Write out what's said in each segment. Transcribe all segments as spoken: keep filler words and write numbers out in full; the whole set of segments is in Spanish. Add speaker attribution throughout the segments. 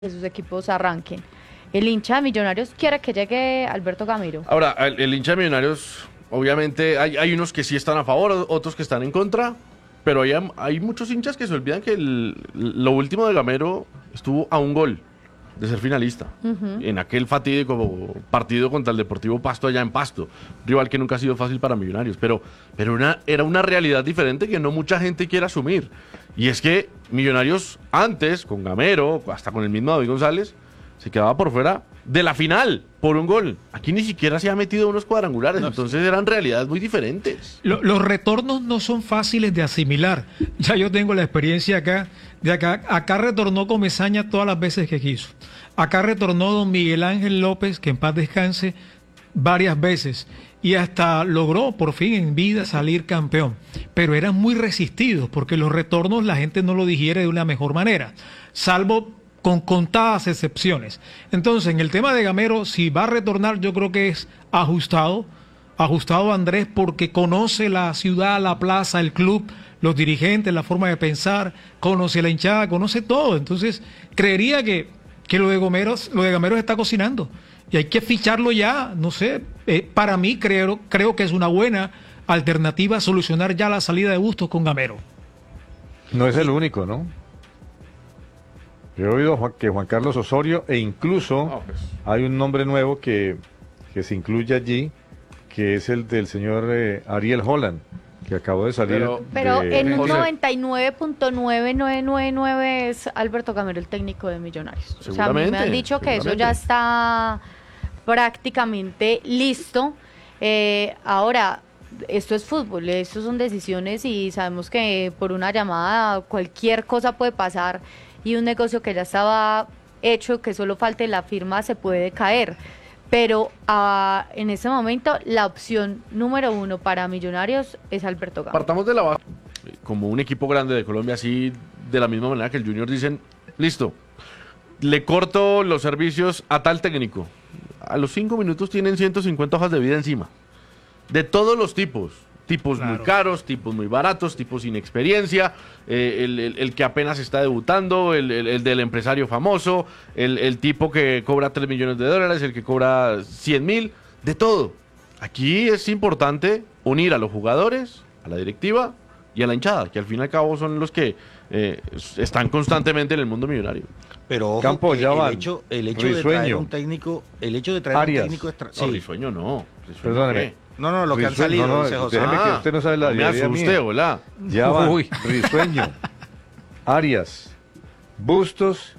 Speaker 1: que sus equipos arranquen. El hincha de Millonarios quiere que llegue Alberto Gamero.
Speaker 2: Ahora, el, el hincha de Millonarios, obviamente, hay, hay unos que sí están a favor, otros que están en contra, pero hay, hay muchos hinchas que se olvidan que el, lo último de Gamero estuvo a un gol de ser finalista, uh-huh. en aquel fatídico partido contra el Deportivo Pasto allá en Pasto, rival que nunca ha sido fácil para Millonarios, pero, pero una, era una realidad diferente que no mucha gente quiere asumir, y es que Millonarios antes, con Gamero, hasta con el mismo David González, se quedaba por fuera de la final por un gol. Aquí ni siquiera se ha metido unos cuadrangulares, no, entonces eran realidades muy diferentes.
Speaker 3: Lo, los retornos no son fáciles de asimilar. Ya yo tengo la experiencia acá, de acá, acá retornó Comesaña todas las veces que quiso. Acá retornó don Miguel Ángel López, que en paz descanse, varias veces. Y hasta logró por fin en vida salir campeón. Pero eran muy resistidos, porque los retornos la gente no lo digiere de una mejor manera. Salvo con contadas excepciones. Entonces, en el tema de Gamero, si va a retornar, yo creo que es ajustado, ajustado Andrés, porque conoce la ciudad, la plaza, el club, los dirigentes, la forma de pensar, conoce la hinchada, conoce todo. Entonces, creería que, que lo de Gamero, lo de Gamero está cocinando. Y hay que ficharlo ya, no sé, eh, para mí creo, creo que es una buena alternativa a solucionar ya la salida de Bustos con Gamero.
Speaker 4: No es el único, ¿no? Yo he oído que Juan Carlos Osorio, e incluso oh, pues. hay un nombre nuevo que, que se incluye allí, que es el del señor eh, Ariel Holland, que acabó de salir.
Speaker 1: Pero, pero
Speaker 4: de,
Speaker 1: en un noventa y nueve punto nueve nueve nueve nueve es Alberto Gamero el técnico de Millonarios. O sea, a mí me han dicho que eso ya está prácticamente listo. Eh, ahora, esto es fútbol, esto son decisiones y sabemos que por una llamada cualquier cosa puede pasar. Y un negocio que ya estaba hecho, que solo falte la firma, se puede caer. Pero uh, en este momento la opción número uno para Millonarios es Alberto Gamero.
Speaker 2: Partamos de la base. Como un equipo grande de Colombia, así de la misma manera que el Junior dicen, listo, le corto los servicios a tal técnico. A los cinco minutos tienen ciento cincuenta hojas de vida encima. De todos los tipos. Tipos claro. muy caros, tipos muy baratos, tipos sin experiencia, eh, el, el, el que apenas está debutando, el, el, el del empresario famoso, el, el tipo que cobra tres millones de dólares, el que cobra cien mil, de todo. Aquí es importante unir a los jugadores, a la directiva y a la hinchada, que al fin y al cabo son los que eh, están constantemente en el mundo millonario.
Speaker 5: Pero ojo,
Speaker 4: Campo, ya
Speaker 5: el,
Speaker 4: van.
Speaker 5: hecho, el hecho de traer un técnico, el hecho de traer
Speaker 4: Arias.
Speaker 5: un técnico extra...
Speaker 2: No,
Speaker 5: sí.
Speaker 2: Risueño no. Risueño
Speaker 4: Perdóneme.
Speaker 5: No, no, lo que han
Speaker 4: Risueño,
Speaker 5: salido,
Speaker 4: no,
Speaker 5: dice
Speaker 4: no,
Speaker 5: José.
Speaker 4: déjeme
Speaker 2: Ah,
Speaker 4: que usted no sabe la
Speaker 2: no me asusté, hola.
Speaker 4: Ya va.
Speaker 3: Uy.
Speaker 4: Risueño, Arias, Bustos,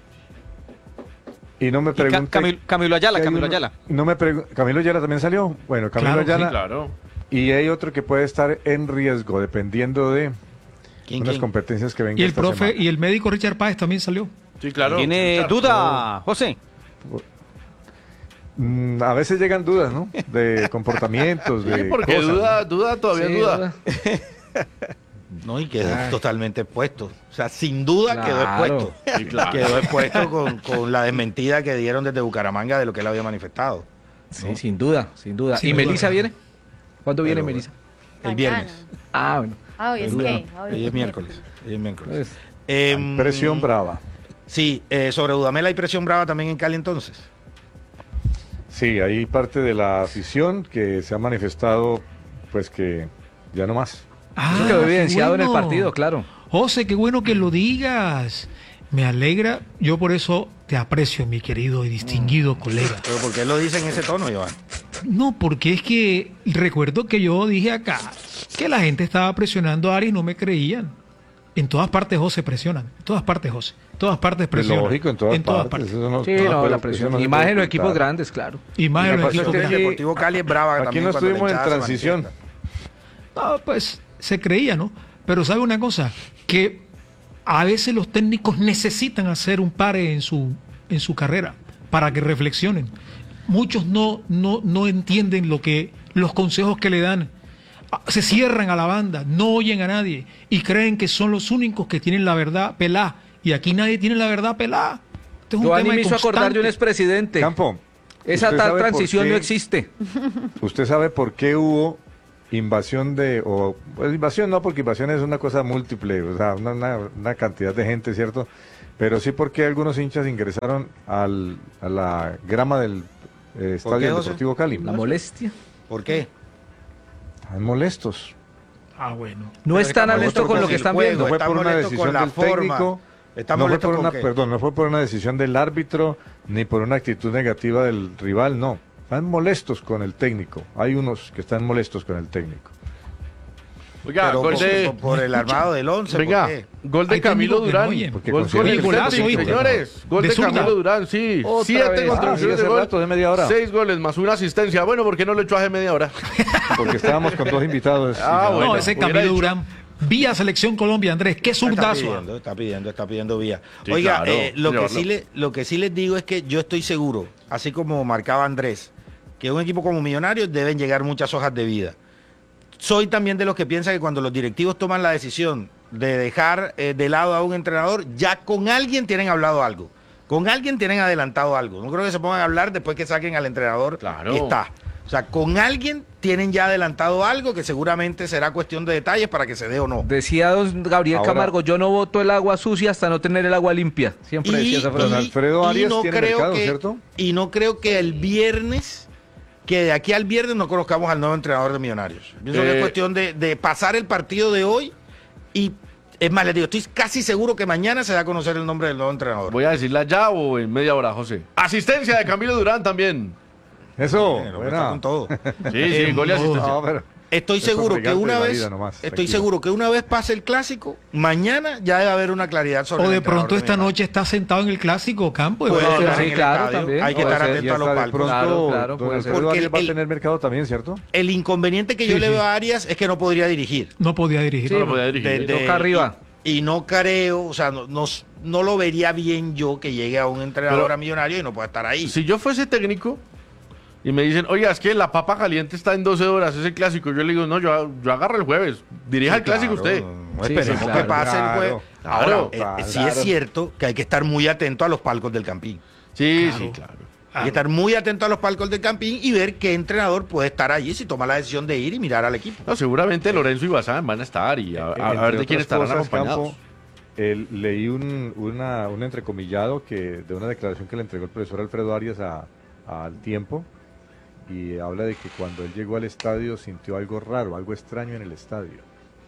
Speaker 4: y no me pregunte...
Speaker 6: Camilo, Camilo Ayala, Camilo
Speaker 4: uno,
Speaker 6: Ayala.
Speaker 4: No me pregu- Camilo Ayala también salió. Bueno, Camilo
Speaker 3: Claro,
Speaker 4: Ayala.
Speaker 2: Sí, claro.
Speaker 4: Y hay otro que puede estar en riesgo, dependiendo de
Speaker 5: ¿Quién,
Speaker 4: unas
Speaker 5: quién?
Speaker 4: competencias que vengan
Speaker 3: Y el
Speaker 4: esta
Speaker 3: profe
Speaker 4: semana.
Speaker 3: y el médico Richard Páez también salió.
Speaker 2: Sí, claro.
Speaker 6: ¿Tiene
Speaker 2: Claro.
Speaker 6: duda, José?
Speaker 4: Mm, a veces llegan dudas, ¿no? De comportamientos, de
Speaker 2: Sí, porque
Speaker 4: cosas,
Speaker 2: duda,
Speaker 4: ¿no?
Speaker 2: duda, todavía
Speaker 6: Sí,
Speaker 2: duda.
Speaker 6: duda.
Speaker 5: No, y quedó
Speaker 6: Ay.
Speaker 5: totalmente expuesto. O sea, sin duda
Speaker 6: Claro.
Speaker 5: quedó expuesto.
Speaker 2: Sí, claro.
Speaker 5: Quedó expuesto con, con la desmentida que dieron desde Bucaramanga de lo que él había manifestado.
Speaker 6: Sí, sin duda, sin duda.
Speaker 3: Sin
Speaker 6: ¿Y
Speaker 3: duda.
Speaker 6: Melissa viene? ¿Cuándo viene
Speaker 5: Pero,
Speaker 6: Melissa?
Speaker 5: El
Speaker 1: Mañana.
Speaker 5: viernes.
Speaker 6: Ah, bueno.
Speaker 1: Ah, hoy es
Speaker 6: Duda.
Speaker 1: que.
Speaker 5: Hoy es miércoles. Hoy es miércoles.
Speaker 6: Pues,
Speaker 5: Em,
Speaker 4: Presión brava.
Speaker 5: Sí, eh, sobre Dudamel hay presión brava también en Cali entonces.
Speaker 4: Sí, hay parte de la afición que se ha manifestado, pues que ya no más.
Speaker 3: Ah,
Speaker 6: Eso quedó
Speaker 3: qué
Speaker 6: evidenciado en el
Speaker 3: bueno.
Speaker 6: partido, claro.
Speaker 3: José, qué bueno que lo digas. Me alegra, yo por eso te aprecio, mi querido y distinguido colega.
Speaker 5: Pero ¿por qué lo dice en ese tono, Iván?
Speaker 3: No, porque es que recuerdo que yo dije acá que la gente estaba presionando a Ari y no me creían. En todas partes, José, presionan. En todas partes, José. En todas partes presionan.
Speaker 4: Lógico, en todas, partes. Eso no-
Speaker 6: Sí,
Speaker 4: no
Speaker 6: no,
Speaker 4: puede-
Speaker 6: la
Speaker 4: eso
Speaker 6: presión.
Speaker 4: no se
Speaker 6: Y más
Speaker 4: puede
Speaker 6: en los
Speaker 4: ocultar.
Speaker 6: equipos grandes, claro.
Speaker 3: Y más en
Speaker 4: Y
Speaker 3: los
Speaker 4: la
Speaker 3: equipos
Speaker 4: cosa es
Speaker 5: El
Speaker 4: que
Speaker 3: grandes.
Speaker 5: Deportivo Cali es brava
Speaker 4: Aquí
Speaker 5: también
Speaker 4: no
Speaker 5: cuando la
Speaker 4: estuvimos en
Speaker 5: hinchada se
Speaker 4: transición.
Speaker 5: manifiesta.
Speaker 3: No, pues se creía, ¿no? Pero sabe una cosa, que a veces los técnicos necesitan hacer un pare en su, en su carrera para que reflexionen. Muchos no, no, no entienden lo que, los consejos que le dan. Ah, se cierran a la banda, no oyen a nadie y creen que son los únicos que tienen la verdad pelá. Y aquí nadie tiene la verdad pelá. Este es un
Speaker 6: Giovanni
Speaker 3: tema
Speaker 6: me hizo acordar de un
Speaker 3: constante.
Speaker 6: expresidente.
Speaker 4: Campo.
Speaker 6: Esa
Speaker 4: ¿usted
Speaker 6: tal
Speaker 4: sabe por
Speaker 6: transición
Speaker 4: qué-
Speaker 6: no existe.
Speaker 4: ¿Usted sabe por qué hubo invasión de, o pues, invasión no, porque invasión es una cosa múltiple, o sea, una, una, una cantidad de gente, ¿cierto? Pero sí porque algunos hinchas ingresaron al, a la grama del eh, Estadio
Speaker 5: qué,
Speaker 4: Deportivo Cali.
Speaker 6: La molestia.
Speaker 5: ¿Por qué?
Speaker 4: Están molestos.
Speaker 3: Ah, bueno.
Speaker 6: No
Speaker 5: Pero
Speaker 6: están
Speaker 5: está
Speaker 6: molestos
Speaker 5: molesto
Speaker 6: con lo
Speaker 5: con
Speaker 6: que
Speaker 5: el
Speaker 6: están
Speaker 5: juego,
Speaker 6: viendo.
Speaker 4: No fue
Speaker 5: está
Speaker 4: por una
Speaker 5: molesto
Speaker 4: decisión
Speaker 5: con la
Speaker 4: del
Speaker 5: forma.
Speaker 4: técnico,
Speaker 5: Está
Speaker 4: no fue
Speaker 5: molesto
Speaker 4: por
Speaker 5: con
Speaker 4: una,
Speaker 5: qué.
Speaker 4: perdón, no fue por una decisión del árbitro, ni por una actitud negativa del rival, no. Están molestos con el técnico. Hay unos que están molestos con el técnico.
Speaker 2: Oiga,
Speaker 5: Pero
Speaker 2: gol
Speaker 5: por,
Speaker 2: de...
Speaker 5: por- por el armado del once,
Speaker 2: Venga,
Speaker 5: ¿por qué?
Speaker 2: gol de
Speaker 3: Hay
Speaker 2: Camilo
Speaker 3: técnicos que no
Speaker 2: Durán.
Speaker 3: oyen.
Speaker 4: Porque
Speaker 2: Gol
Speaker 4: considero
Speaker 2: con el
Speaker 3: que golazo,
Speaker 2: Celtic,
Speaker 3: ¿oíste?
Speaker 2: señores. Gol
Speaker 3: De
Speaker 2: de
Speaker 3: zurda.
Speaker 2: Camilo Durán, sí.
Speaker 6: Otra
Speaker 2: Siete
Speaker 6: vez.
Speaker 4: Ah, sí,
Speaker 2: contribuciones
Speaker 4: hace
Speaker 2: de gol.
Speaker 4: rato, de media hora.
Speaker 2: Seis goles más una asistencia. Bueno, ¿por qué no lo echó hace media hora?
Speaker 4: Porque estábamos con dos invitados.
Speaker 2: Ah,
Speaker 4: y-
Speaker 3: No,
Speaker 2: bueno,
Speaker 3: ese
Speaker 2: hubiera
Speaker 3: Camilo
Speaker 2: dicho.
Speaker 3: Durán, vía Selección Colombia, Andrés, qué
Speaker 5: Está
Speaker 3: zurdazo.
Speaker 5: pidiendo, está pidiendo, está pidiendo vía.
Speaker 2: Sí,
Speaker 5: Oiga,
Speaker 2: claro,
Speaker 5: eh, lo, que
Speaker 2: llevarlo.
Speaker 5: sí le, lo que sí les digo es que yo estoy seguro, así como marcaba Andrés, que un equipo como Millonarios deben llegar muchas hojas de vida. Soy también de los que piensa que cuando los directivos toman la decisión de dejar eh, de lado a un entrenador, ya con alguien tienen hablado algo. Con alguien tienen adelantado algo. No creo que se pongan a hablar después que saquen al entrenador
Speaker 2: Claro.
Speaker 5: que está. O sea, con alguien tienen ya adelantado algo que seguramente será cuestión de detalles para que se dé o no.
Speaker 6: Decía don Gabriel
Speaker 4: Ahora-
Speaker 6: Camargo, yo no boto el agua sucia hasta no tener el agua limpia. Siempre decía esa frase.
Speaker 4: Don Alfredo Arias
Speaker 5: no
Speaker 4: tiene
Speaker 5: creo
Speaker 4: mercado,
Speaker 5: que-
Speaker 4: ¿cierto?
Speaker 5: Y no creo que el viernes, que de aquí al viernes no conozcamos al nuevo entrenador de Millonarios. Pienso que
Speaker 2: Eh,
Speaker 5: es cuestión de, de pasar el partido de hoy y, es más, les digo, estoy casi seguro que mañana se da a conocer el nombre del nuevo entrenador.
Speaker 2: ¿Voy a decirla ya o en media hora, José? Asistencia de Camilo Durán también.
Speaker 4: Eso,
Speaker 5: Bueno,
Speaker 4: buena.
Speaker 5: está con todo.
Speaker 2: Sí, sí, gol y asistencia.
Speaker 4: No, pero
Speaker 5: Estoy
Speaker 4: es
Speaker 5: seguro que
Speaker 4: complicante
Speaker 5: una
Speaker 4: la
Speaker 5: vez,
Speaker 4: vida nomás,
Speaker 5: estoy
Speaker 4: tranquilo.
Speaker 5: seguro que una vez pase el clásico, mañana ya debe haber una claridad sobre
Speaker 3: O
Speaker 5: el
Speaker 3: de
Speaker 5: entrenador
Speaker 3: pronto esta
Speaker 5: Millonarios.
Speaker 3: noche está sentado en el clásico campo.
Speaker 5: Puede
Speaker 3: ¿verdad?
Speaker 5: estar
Speaker 6: sí,
Speaker 5: en el
Speaker 6: claro,
Speaker 5: estadio,
Speaker 6: también.
Speaker 5: hay que
Speaker 6: Puede
Speaker 5: estar
Speaker 6: ser,
Speaker 5: atento
Speaker 4: Y
Speaker 5: a
Speaker 4: hasta
Speaker 5: los
Speaker 4: de
Speaker 5: palcos.
Speaker 4: pronto,
Speaker 6: Claro, claro,
Speaker 4: don
Speaker 6: puede ser.
Speaker 4: Alfredo
Speaker 5: Porque
Speaker 4: Arias
Speaker 5: el-
Speaker 4: va a
Speaker 5: el-
Speaker 4: tener mercado también, ¿cierto?
Speaker 5: El inconveniente que yo
Speaker 3: Sí,
Speaker 5: le
Speaker 3: sí.
Speaker 5: veo a Arias es que no podría dirigir.
Speaker 3: No podía dirigir.
Speaker 6: Sí,
Speaker 2: No lo podía dirigir.
Speaker 5: De- de-
Speaker 6: toca arriba.
Speaker 5: Y, y no creo, o sea, no, no, no lo vería bien yo que llegue a un entrenador
Speaker 2: Pero-
Speaker 5: a Millonario y no pueda estar ahí.
Speaker 2: Si yo fuese técnico y me dicen, oiga, es que la papa caliente está en doce horas, es el clásico, yo le digo, no, yo, yo agarro el jueves, dirija el clásico
Speaker 5: Claro,
Speaker 2: usted.
Speaker 5: no
Speaker 6: Sí,
Speaker 5: esperemos
Speaker 6: sí,
Speaker 5: que
Speaker 6: claro,
Speaker 5: pase el
Speaker 4: claro,
Speaker 5: jueves.
Speaker 2: claro,
Speaker 5: Ahora, eh,
Speaker 4: claro.
Speaker 5: sí es cierto que hay que estar muy atento a los palcos del Campín.
Speaker 2: Sí,
Speaker 3: Claro.
Speaker 2: sí, claro.
Speaker 5: Hay que estar muy atento a los palcos del Campín y ver qué entrenador puede estar allí si toma la decisión de ir y mirar al equipo.
Speaker 2: No, seguramente Lorenzo y Bazán van a estar y a, a- a
Speaker 4: Entre
Speaker 2: ver de quién
Speaker 4: otras
Speaker 2: estarán
Speaker 4: cosas,
Speaker 2: acompañados.
Speaker 4: Campo, el- leí un, una, un entrecomillado que, de una declaración que le entregó el profesor Alfredo Arias a- al Tiempo, y habla de que cuando él llegó al estadio sintió algo raro, algo extraño en el estadio.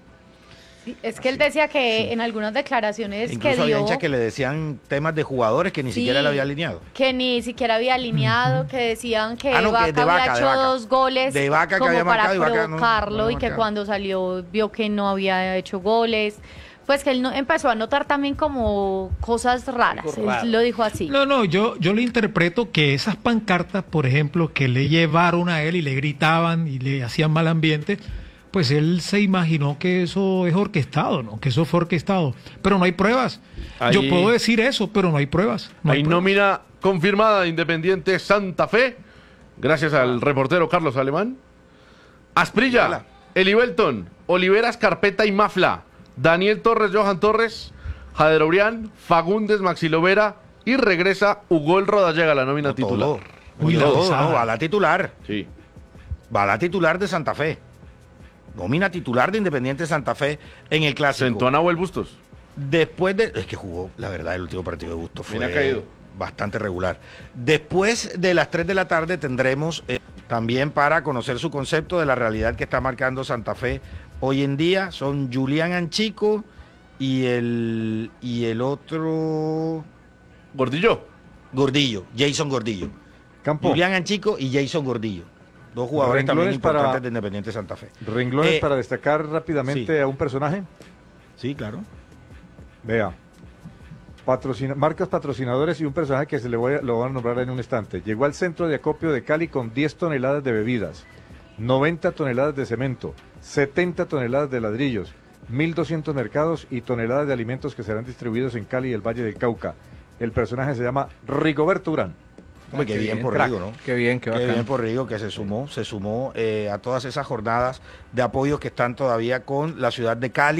Speaker 1: Sí, es que él decía que en algunas declaraciones que
Speaker 5: Incluso había
Speaker 1: dio
Speaker 5: hinchas que le decían temas de jugadores que ni
Speaker 1: Sí.
Speaker 5: siquiera le había alineado.
Speaker 1: que ni siquiera había alineado, que decían que
Speaker 5: Ah, no, que
Speaker 1: Vaca
Speaker 5: de Vaca,
Speaker 1: había
Speaker 5: de
Speaker 1: hecho
Speaker 5: Vaca.
Speaker 1: dos goles
Speaker 5: De Vaca que
Speaker 1: como
Speaker 5: había
Speaker 1: para
Speaker 5: marcado y Vaca no-
Speaker 1: provocarlo
Speaker 5: no
Speaker 1: y que
Speaker 5: marcaba.
Speaker 1: cuando salió vio que no había hecho goles. Pues que él no, empezó a notar también como cosas raras, él lo dijo así.
Speaker 3: No, no, yo, yo le interpreto que esas pancartas, por ejemplo, que le llevaron a él y le gritaban y le hacían mal ambiente, pues él se imaginó que eso es orquestado, ¿no? Que eso fue orquestado. Pero no hay pruebas.
Speaker 2: Ahí-
Speaker 3: Yo puedo decir eso, pero no hay pruebas. No hay
Speaker 2: Hay
Speaker 3: pruebas.
Speaker 2: nómina confirmada de Independiente Santa Fe, gracias al reportero Carlos Alemán. Asprilla,
Speaker 5: Hola.
Speaker 2: Eli Belton, Oliveras, Carpeta y Mafla, Daniel Torres, Johan Torres, Jader Obrián, Fagundes, Maxi Lovera y regresa Ugol Rodallega, la nómina titular.
Speaker 5: Todo.
Speaker 3: Uy, la
Speaker 5: Todo,
Speaker 3: pesada.
Speaker 5: no, va la titular.
Speaker 2: Sí.
Speaker 5: Va la titular de Santa Fe. Nómina titular de Independiente Santa Fe en el clásico.
Speaker 2: Sentó a Nahuel Bustos.
Speaker 5: Después de. Es que jugó, la verdad, el último partido de Bustos fue
Speaker 2: Bien ha caído.
Speaker 5: bastante regular. Después de las tres de la tarde tendremos eh, también para conocer su concepto de la realidad que está marcando Santa Fe hoy en día. Son Julián Anchico y el, y el otro
Speaker 2: Gordillo.
Speaker 5: Gordillo, Jason Gordillo.
Speaker 4: Campo,
Speaker 5: Julián Anchico y Jason Gordillo. Dos jugadores también
Speaker 4: Renglones para-
Speaker 5: importantes de Independiente Santa Fe.
Speaker 4: renglones
Speaker 5: Eh,
Speaker 4: para destacar rápidamente
Speaker 5: sí.
Speaker 4: a un personaje.
Speaker 5: Sí, claro.
Speaker 4: Vea, patrocina- marcas patrocinadores y un personaje que se le voy a, lo van a nombrar en un instante. Llegó al centro de acopio de Cali con diez toneladas de bebidas, noventa toneladas de cemento, setenta toneladas de ladrillos, mil doscientos mercados y toneladas de alimentos que serán distribuidos en Cali y el Valle del Cauca. El personaje se llama Rigoberto Urán.
Speaker 5: Hombre, qué,
Speaker 6: Qué
Speaker 5: bien,
Speaker 6: bien,
Speaker 5: por
Speaker 6: crack.
Speaker 5: Rigo, ¿no?
Speaker 6: Qué bien, qué
Speaker 5: Qué
Speaker 6: bacán.
Speaker 5: bien por Rigo que se sumó, se sumó eh, a todas esas jornadas de apoyo que están todavía con la ciudad de Cali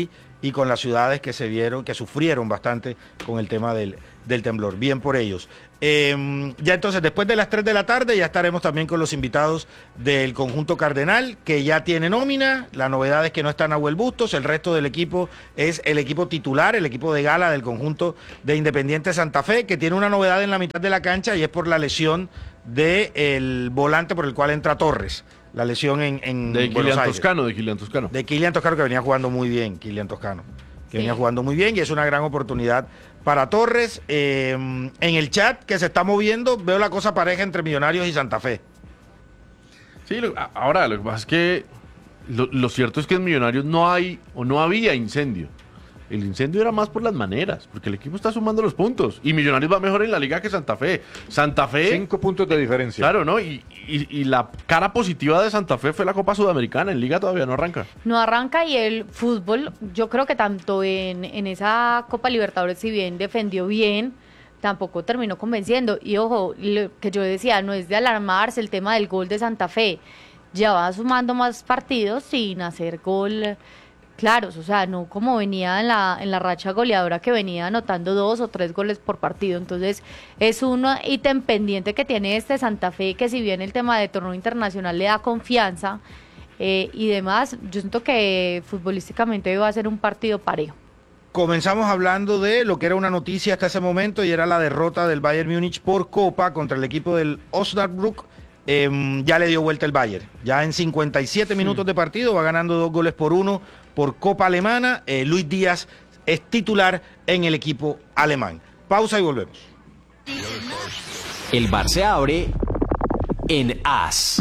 Speaker 5: y con las ciudades que se vieron, que sufrieron bastante con el tema del, del temblor. Bien por ellos. Eh, ya entonces, después de las tres de la tarde, ya estaremos también con los invitados del conjunto Cardenal, que ya tiene nómina. La novedad es que no está Nahuel Bustos, el resto del equipo es el equipo titular, el equipo de gala del conjunto de Independiente Santa Fe, que tiene una novedad en la mitad de la cancha y es por la lesión del volante por el cual entra Torres. La lesión en, en
Speaker 2: de
Speaker 5: Buenos
Speaker 2: Kylian
Speaker 5: Aires.
Speaker 2: Toscano, de Kylian Toscano.
Speaker 5: De Kylian Toscano, que venía jugando muy bien, Kylian Toscano. Que
Speaker 1: sí.
Speaker 5: venía jugando muy bien y es una gran oportunidad para Torres. Eh, en el chat que se está moviendo, veo la cosa pareja entre Millonarios y Santa Fe.
Speaker 2: Sí, lo, ahora lo que pasa es que lo, lo cierto es que en Millonarios no hay o no había incendio. El incendio era más por las maneras, porque el equipo está sumando los puntos. Y Millonarios va mejor en la liga que Santa Fe. Santa Fe...
Speaker 4: Cinco puntos de diferencia.
Speaker 2: Claro, ¿no? Y, y, y la cara positiva de Santa Fe fue la Copa Sudamericana. En liga todavía no arranca.
Speaker 1: No arranca y el fútbol, yo creo que tanto en, en esa Copa Libertadores, si bien defendió bien, tampoco terminó convenciendo. Y ojo, lo que yo decía, no es de alarmarse el tema del gol de Santa Fe. Ya va sumando más partidos sin hacer gol... claros, o sea, no como venía en la, en la racha goleadora que venía anotando dos o tres goles por partido. Entonces, es un ítem pendiente que tiene este Santa Fe, que si bien el tema de torneo internacional le da confianza eh, y demás, yo siento que futbolísticamente va a ser un partido parejo.
Speaker 5: Comenzamos hablando de lo que era una noticia hasta ese momento y era la derrota del Bayern Múnich por Copa contra el equipo del Osnabrück. Eh, ya le dio vuelta el Bayern. Ya en cincuenta y siete minutos de partido va ganando dos goles por uno por Copa Alemana. Eh, Luis Díaz es titular en el equipo alemán. Pausa y volvemos.
Speaker 7: El bar se abre en As.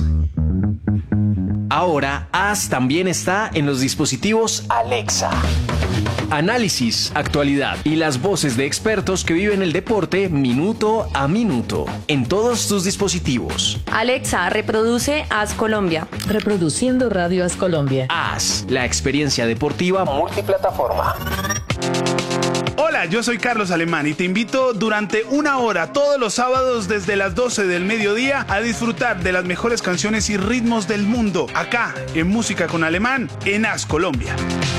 Speaker 7: Ahora As también está en los dispositivos Alexa. Análisis, actualidad y las voces de expertos que viven el deporte minuto a minuto en todos tus dispositivos.
Speaker 8: Alexa, reproduce As Colombia.
Speaker 9: Reproduciendo Radio As Colombia.
Speaker 7: As, la experiencia deportiva multiplataforma.
Speaker 10: Hola, yo soy Carlos Alemán y te invito durante una hora todos los sábados desde las doce del mediodía a disfrutar de las mejores canciones y ritmos del mundo, acá en Música con Alemán, en As Colombia.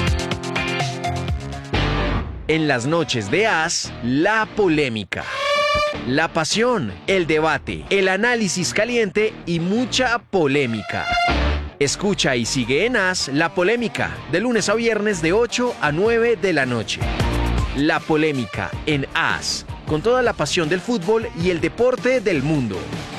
Speaker 7: En las noches de As, la polémica, la pasión, el debate, el análisis caliente y mucha polémica. Escucha y sigue en As La Polémica, de lunes a viernes de ocho a nueve de la noche. La Polémica en As, con toda la pasión del fútbol y el deporte del mundo.